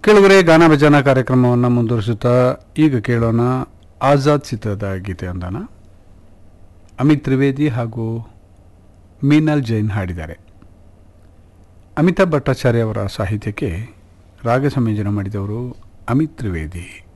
ಕೆಳಗರೆ ಗಾನ ಭಜನಾ ಕಾರ್ಯಕ್ರಮವನ್ನು ಮುಂದುವರಿಸುತ್ತಾ ಈಗ ಕೇಳೋಣ ಆಜಾದ್ ಚಿತ್ರದ ಗೀತೆ ಅಂದಾನ. ಅಮಿತ್ ತ್ರಿವೇದಿ ಹಾಗೂ ಮೀನಲ್ ಜೈನ್ ಹಾಡಿದ್ದಾರೆ. ಅಮಿತಾಬ್ ಭಟ್ಟಾಚಾರ್ಯ ಅವರ ಸಾಹಿತ್ಯಕ್ಕೆ ರಾಗ ಸಂಯೋಜನೆ ಮಾಡಿದವರು ಅಮಿತ್ ತ್ರಿವೇದಿ.